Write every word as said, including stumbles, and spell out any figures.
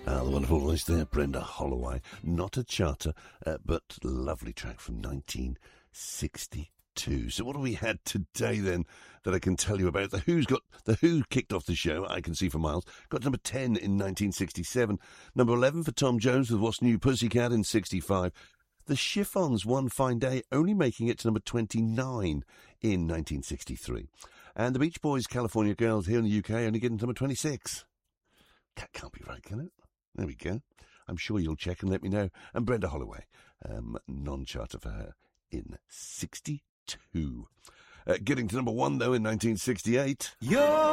Uh, the wonderful voice there, Brenda Holloway. Not a charter, uh, but lovely track from nineteen sixty-two. So what have we had today then that I can tell you about? The Who's got the Who kicked off the show, I Can See for Miles. Got number ten in nineteen sixty-seven. Number eleven for Tom Jones with What's New Pussycat in sixty-five. The Chiffons, One Fine Day, only making it to number twenty-nine in nineteen sixty-three. And the Beach Boys, California Girls, here in the U K, only getting to number twenty-six. That can't be right, can it? There we go. I'm sure you'll check and let me know. And Brenda Holloway, um, non-charter for her in sixty-two. Uh, getting to number one, though, in nineteen sixty-eight. You're